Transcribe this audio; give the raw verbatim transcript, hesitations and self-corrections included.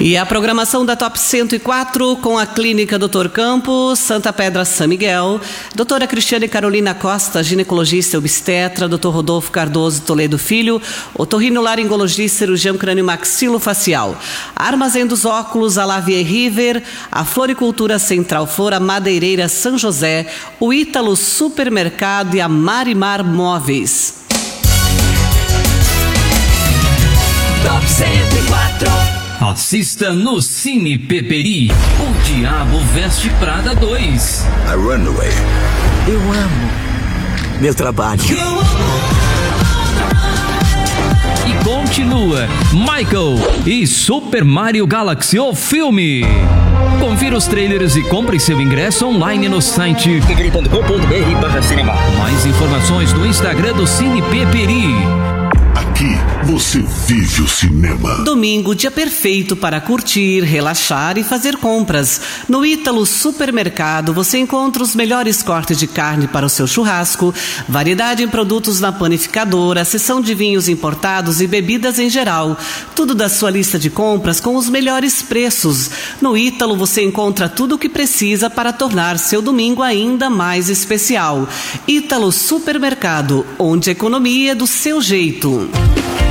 E a programação da Top cento e quatro com a Clínica doutor Campos, Santa Pedra São Miguel, doutora Cristiane Carolina Costa, ginecologista e obstetra, doutor Rodolfo Cardoso Toledo Filho, otorrinolaringologista, cirurgião crânio-maxilofacial, Armazém dos Óculos, a Lavier River, a Floricultura Central Flora Madeireira São José, o Ítalo Supermercado e a Marimar Móveis. Top cento e quatro. Assista no Cine Peperi, O Diabo Veste Prada dois. A Runaway. Eu amo meu trabalho. E continua Michael e Super Mario Galaxy, o filme. Confira os trailers e compre seu ingresso online no site peperi ponto com ponto br barra cinema. Mais informações no Instagram do Cine Peperi. Aqui você vive o cinema. Domingo, dia perfeito para curtir, relaxar e fazer compras. No Ítalo Supermercado você encontra os melhores cortes de carne para o seu churrasco, variedade em produtos na panificadora, seção de vinhos importados e bebidas em geral. Tudo da sua lista de compras com os melhores preços. No Ítalo você encontra tudo o que precisa para tornar seu domingo ainda mais especial. Ítalo Supermercado, onde a economia é do seu jeito.